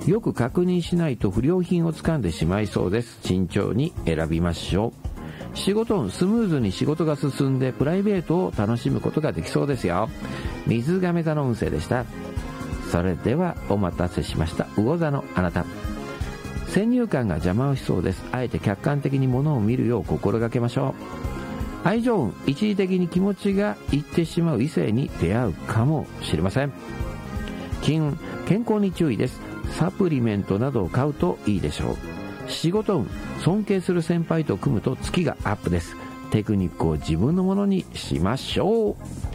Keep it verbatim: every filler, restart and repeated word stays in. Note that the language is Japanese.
よく確認しないと不良品を掴んでしまいそうです。慎重に選びましょう。仕事運、スムーズに仕事が進んでプライベートを楽しむことができそうですよ。水亀座の運勢でした。それではお待たせしました。魚座のあなた、先入観が邪魔をしそうです。あえて客観的に物を見るよう心がけましょう。愛情運、一時的に気持ちがいってしまう異性に出会うかもしれません。金運、健康に注意です。サプリメントなどを買うといいでしょう。仕事運、尊敬する先輩と組むと月がアップです。テクニックを自分のものにしましょう。